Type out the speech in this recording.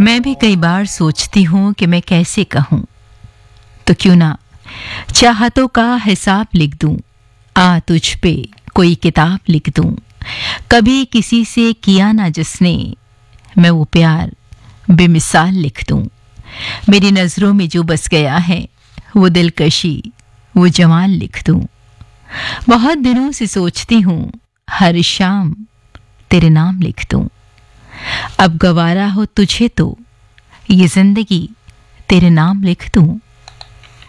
मैं भी कई बार सोचती हूँ कि मैं कैसे कहूँ, तो क्यों ना चाहतों का हिसाब लिख दूं, आ तुझ पे कोई किताब लिख दूं। कभी किसी से किया ना जिसने, मैं वो प्यार बेमिसाल लिख दूं। मेरी नजरों में जो बस गया है, वो दिलकशी, वो जमाल लिख दूं। बहुत दिनों से सोचती हूँ, हर शाम तेरे नाम लिख दूं। अब गवारा हो तुझे तो ये जिंदगी तेरे नाम लिख दूं।